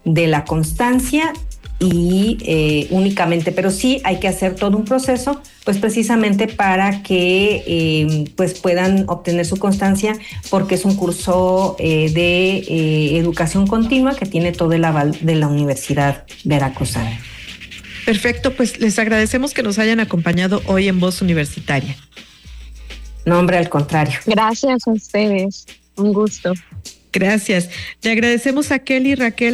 de la constancia y únicamente, pero sí hay que hacer todo un proceso, pues precisamente para que pues puedan obtener su constancia, porque es un curso de educación continua que tiene todo el aval de la Universidad Veracruzana. Perfecto, pues les agradecemos que nos hayan acompañado hoy en Voz Universitaria. No, hombre, al contrario. Gracias a ustedes, un gusto. Gracias. Le agradecemos a Kelly Raquel